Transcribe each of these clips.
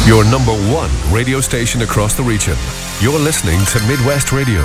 Your number one radio station across the region. You're listening to Midwest Radio.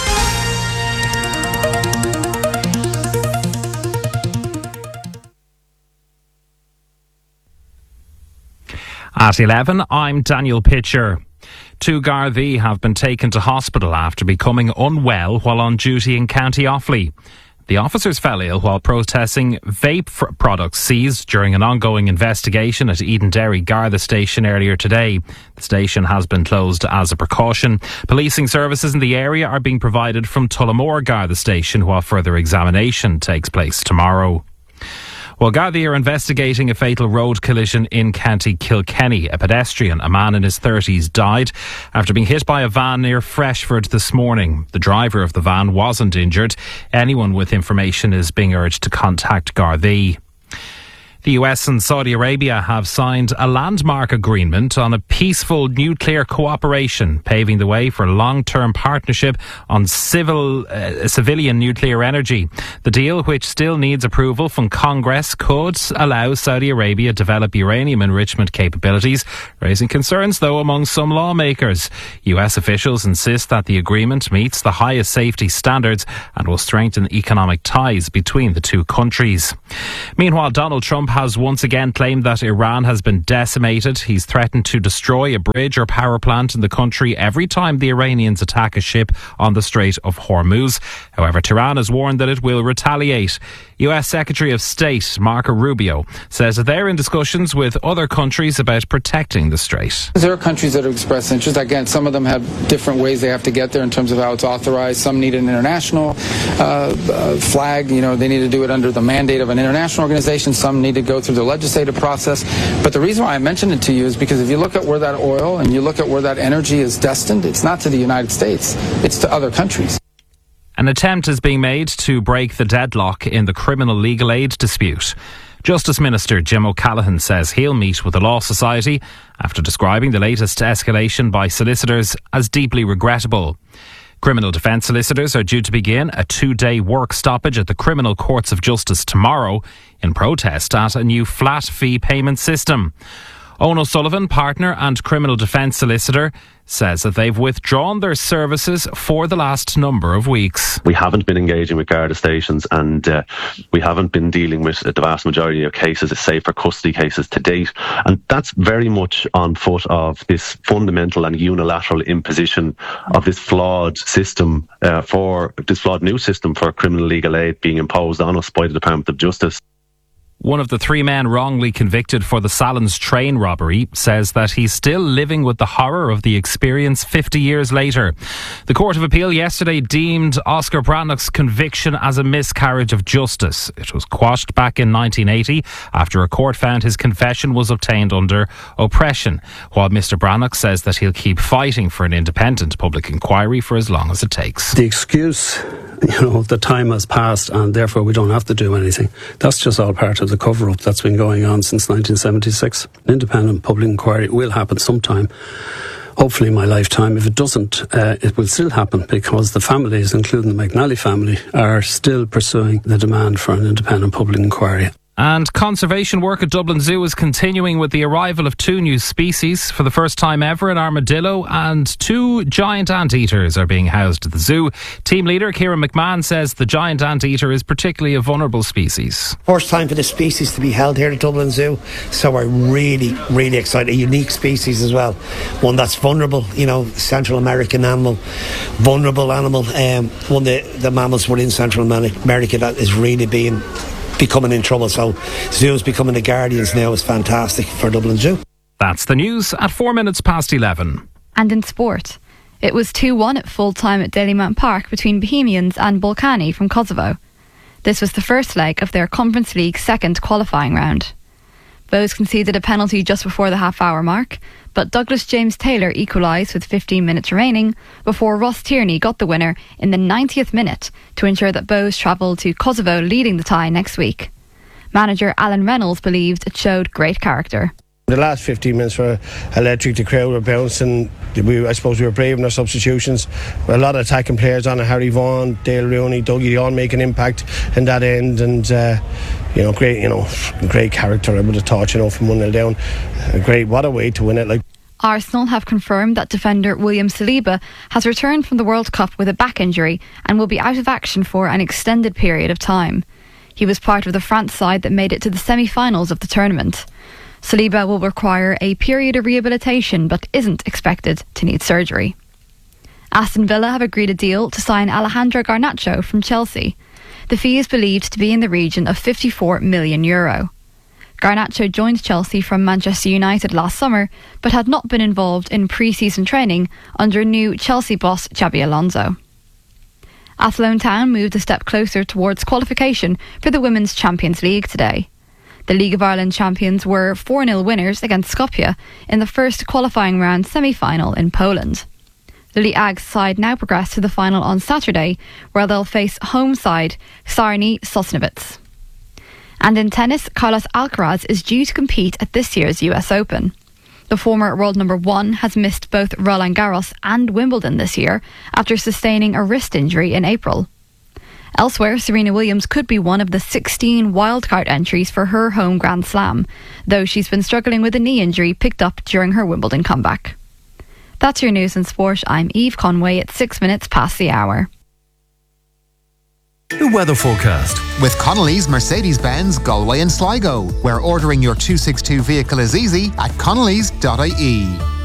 At 11, I'm Daniel Pitcher. 2 Gardaí have been taken to hospital after becoming unwell while on duty in County Offaly. The officers fell ill while protesting vape products seized during an ongoing investigation at Edenderry Garda station earlier today. The station has been closed as a precaution. Policing services in the area are being provided from Tullamore Garda station while further examination takes place tomorrow. Well, Gardaí are investigating a fatal road collision in County Kilkenny. A pedestrian, a man in his 30s, died after being hit by a van near Freshford this morning. The driver of the van wasn't injured. Anyone with information is being urged to contact Gardaí. The US and Saudi Arabia have signed a landmark agreement on a peaceful nuclear cooperation, paving the way for long-term partnership on civilian nuclear energy. The deal, which still needs approval from Congress, could allow Saudi Arabia to develop uranium enrichment capabilities, raising concerns, though, among some lawmakers. US officials insist that the agreement meets the highest safety standards and will strengthen economic ties between the two countries. Meanwhile, Donald Trump has once again claimed that Iran has been decimated. He's threatened to destroy a bridge or power plant in the country every time the Iranians attack a ship on the Strait of Hormuz. However, Tehran has warned that it will retaliate. US Secretary of State Marco Rubio says that they're in discussions with other countries about protecting the strait. There are countries that have expressed interest. Again, some of them have different ways they have to get there in terms of how it's authorized. Some need an international flag. They need to do it under the mandate of an international organization. Some need to go through the legislative process. But the reason why I mentioned it to you is because if you look at where that oil and you look at where that energy is destined, it's not to the United States. It's to other countries. An attempt is being made to break the deadlock in the criminal legal aid dispute. Justice Minister Jim O'Callaghan says he'll meet with the Law Society after describing the latest escalation by solicitors as deeply regrettable. Criminal defence solicitors are due to begin a 2-day work stoppage at the Criminal Courts of Justice tomorrow in protest at a new flat fee payment system. Owen O'Sullivan, partner and criminal defence solicitor, says that they've withdrawn their services for the last number of weeks. We haven't been engaging with Garda stations and we haven't been dealing with the vast majority of cases, save for custody cases to date. And that's very much on foot of this fundamental and unilateral imposition of this flawed system flawed new system for criminal legal aid being imposed on us by the Department of Justice. One of the 3 men wrongly convicted for the Sallins train robbery says that he's still living with the horror of the experience 50 years later. The Court of Appeal yesterday deemed Oscar Brannock's conviction as a miscarriage of justice. It was quashed back in 1980 after a court found his confession was obtained under oppression, while Mr Brannock says that he'll keep fighting for an independent public inquiry for as long as it takes. The excuse, the time has passed and therefore we don't have to do anything. That's just all part of the cover-up that's been going on since 1976. An independent public inquiry will happen sometime, hopefully in my lifetime. If it doesn't, it will still happen because the families, including the McNally family, are still pursuing the demand for an independent public inquiry. And conservation work at Dublin Zoo is continuing with the arrival of 2 new species. For the first time ever, an armadillo and 2 giant anteaters are being housed at the zoo. Team leader Kieran McMahon says the giant anteater is particularly a vulnerable species. First time for the species to be held here at Dublin Zoo, so we're really, really excited. A unique species as well. One that's vulnerable, Central American animal, vulnerable animal. One of the mammals within Central America that is really becoming in trouble. So Zoo's becoming the guardians now is fantastic for Dublin Zoo. That's the news at 4 minutes past 11. And in sport, it was 2-1 at full time at Dalymount Park between Bohemians and Balkany from Kosovo. This was the first leg of their Conference League second qualifying round. Bohs conceded a penalty just before the half-hour mark, but Douglas James Taylor equalised with 15 minutes remaining before Ross Tierney got the winner in the 90th minute to ensure that Bohs travelled to Kosovo leading the tie next week. Manager Alan Reynolds believed it showed great character. The last 15 minutes were electric. The crowd were bouncing. I suppose we were brave in our substitutions. A lot of attacking players on it. Harry Vaughan, Dale Rooney, Dougie all make an impact in that end. And great character. I would have thought, from 1-0 down. What a way to win it. Arsenal have confirmed that defender William Saliba has returned from the World Cup with a back injury and will be out of action for an extended period of time. He was part of the France side that made it to the semi-finals of the tournament. Saliba will require a period of rehabilitation but isn't expected to need surgery. Aston Villa have agreed a deal to sign Alejandro Garnacho from Chelsea. The fee is believed to be in the region of €54 million. Garnacho joined Chelsea from Manchester United last summer, but had not been involved in pre-season training under new Chelsea boss Xabi Alonso. Athlone Town moved a step closer towards qualification for the Women's Champions League today. The League of Ireland champions were 4-0 winners against Skopje in the first qualifying round semi-final in Poland. The Lee Ags side now progress to the final on Saturday, where they'll face home side Sarni Sosnovitz. And in tennis, Carlos Alcaraz is due to compete at this year's US Open. The former world number 1 has missed both Roland Garros and Wimbledon this year after sustaining a wrist injury in April. Elsewhere, Serena Williams could be one of the 16 wildcard entries for her home Grand Slam, though she's been struggling with a knee injury picked up during her Wimbledon comeback. That's your news and sport. I'm Eve Conway at 6 minutes past the hour. The weather forecast with Connolly's Mercedes-Benz Galway and Sligo, where ordering your 262 vehicle is easy at connellys.ie.